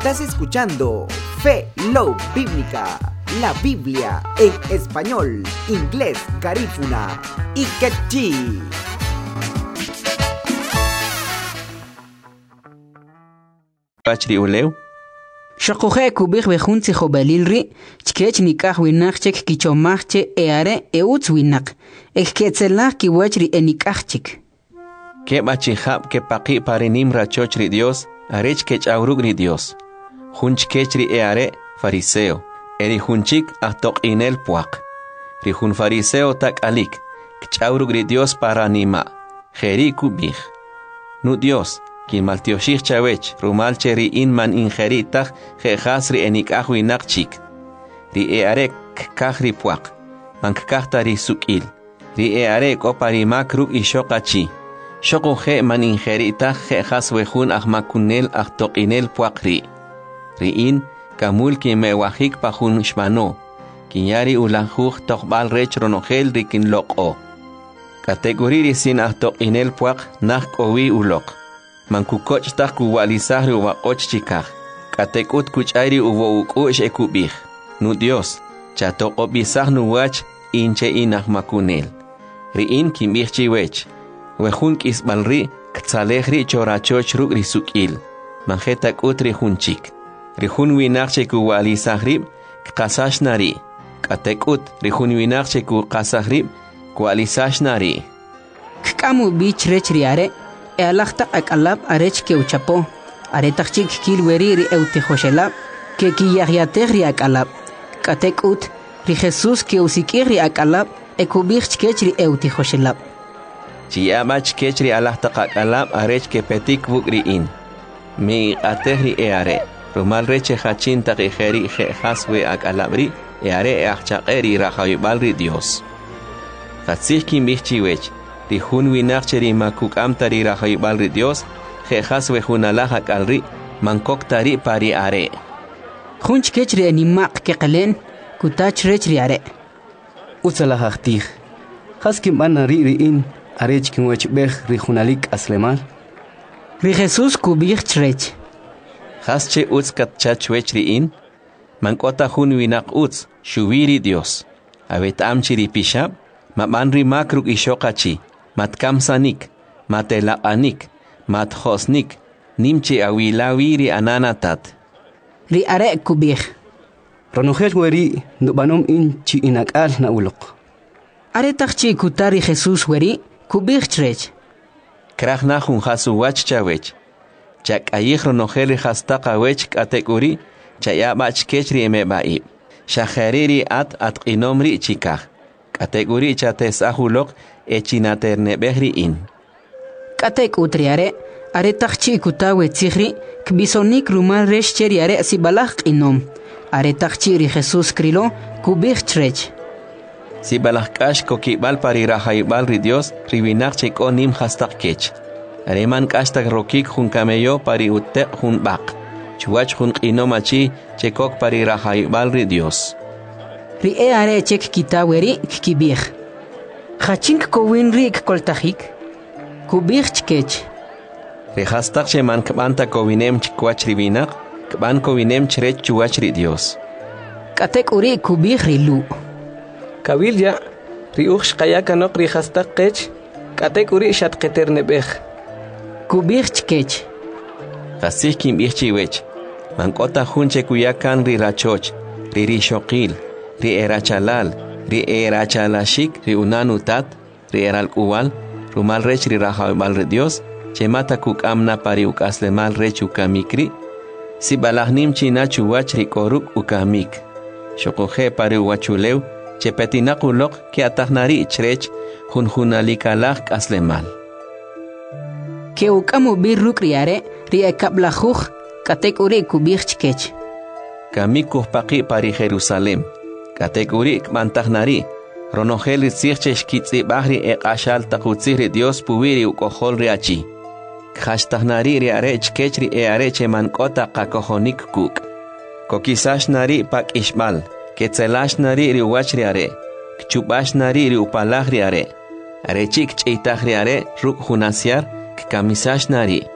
Estás escuchando Fe Love Bíblica, la Biblia en español, inglés, garífuna y quechí. Bachri uleu Shaqohe kubih behunti khobalilri chkech nikah winachchek kichomachche eare euts winak eketzelah kiwachri enikachchik ke bachihab ke paqi parinim rachochri Dios arech ke chaurugri Dios hunch kechri eare fariseo eri hunchik ahtoqinel puaq ri hun fariseo tak alik chaurugri Dios paranima kheri kubih nu Dios Kin maltioshich chawech rumal cheri in man injeritach jehasri enikah winakchik ri earek kahri puak man kahtari sukil ri earek oparimak ruk ishokachi shoko je man injeritach jehas wehun ahmakunel ahtoqinel puak ri in kamul ki mewahik pahun shmano kinyari ulanjuj tokbal rech ronogel rikin loko kategori sin ahtoqinel puak nah kowi ulok Mankukoch tak kuwalisahri wa ochchikah. Katekut kuchairi uwo ukush ekubih. Nu Dios, chato obisah nu wach inche inah makunel. Riin kimihchi wech. Wehun kisbalri ktzalehri chorachoch ruk risukil. Manjetak utri hunchik. Rihun winachche kuwalisahri kasashnari. Katekut rihun winachche kukasahri kuwalisashnari. Kkamu bich rechriare Elachta akalab arech ke uchapo aretachik kilweri ri eutejoshelab ke kiyahiategri akalab katekut ri Jesus ke usikiri akalab ekubich kechri eutejoshelab Chiamach kechri alachta akalab arech ke petik bugri in mi ategri eare rumal reche hachin taqiheri haswe akalabri eare achaqeri rahayibalri Dios Katsih kimbichiwech Ri hun winachcheri makuk amtari rahayibalri Dios jejas wehunalaha kalri mankok tari pari are Hunch kechri animaq keqlen kutach rechri are Utzalahachtig Haskim banari riin arech kinwech beh ri hunalik aslemal Ri Jesus kubich trech Hasche utzkat chachwech riin mankota hun winaq utz shuwiri Dios Avet amchiri pishab mabanri makruk ishokachi matkamsanik, matelapanik, mathosnik, nimchi awilawiri ananatat. Ri are kubih. Ronogel weri nubanom in chi inakal na ulok. Are takchi kutari Jesus weri kubih trech. Krachna hun hasu wach chawech. Chak ayih ronogel hastaka wech kategori chayabach kechri emebaib. Shahariri at inomri chikah. Kategori chates ahulok echinaterne behri in. Katek utriare, are takchi kutawe tzihri, kbisonik rumal resh cheriare sibalach inom. Are takchi ri Jesus krilo, kubich trech. Sibalach kash kokibal pari rahayibal ri Dios, riwinak cheko nim hastak kech. Areman kastak rokik hun kameyo pari utte hun bak. Chuach hun inomachi chekok pari rahayibal ri Dios. Ri are chek kitaweri kibich. Hachink kowin rik koltahik kubich chkech Ri hastak sheman kbanta kowinem chkwach riwinak kban kowinem chrech chuach ri Dios Katek uri kubich rilu Kabilya ri ukhsh qayakanok ri hastak kech katek uri shatqeternebeh kubich chkech Kasih kim ichiwech mankota hunche kuyakan ri rachoch ri rishokil ri erachalal Ri erachalashik, ri unanutat, ri eralkuwal, rumal rech ri rahayibal ri Dios, chemata kuk amna pari ukaslemal rech ukamikri, si balahnim china chuwach ri koruk ukamik. Shokoje pari uwachulew, chepetinakulok ki atahnari ichrech, hunalikalah kaslemal. Ke ukamu birruk riare, ri ekablajuj, katek uri kubich chkech. Kamik paqi pari Jerusalem. Kategori mantahnari ronogel tzirchesh kitzi bahri eqashal taqutziri Dios puwiri ukohol riachi khashtahnari riarech kechri eareche mankota qakohonik kuk kokisashnari pak ishmal ketzelashnari riwach riare kchubashnari riupalaj riare arechik ch'itaj riare ruk hunasiar kamisashnari